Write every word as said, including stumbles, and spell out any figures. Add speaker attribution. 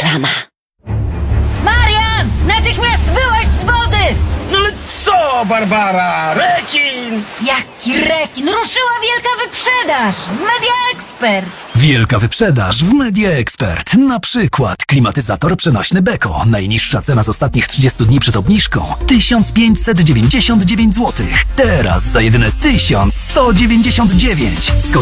Speaker 1: reklama.
Speaker 2: Marian! Natychmiast wyłaź z wody!
Speaker 3: No ale co, Barbara? Rekin!
Speaker 2: Jaki rekin! Ruszyła wielka wyprzedaż w Media Expert!
Speaker 4: Wielka wyprzedaż w Media Expert. Na przykład klimatyzator przenośny Beko. Najniższa cena z ostatnich trzydziestu dni przed obniżką tysiąc pięćset dziewięćdziesiąt dziewięć złotych. Teraz za jedyne tysiąc sto dziewięćdziesiąt dziewięć.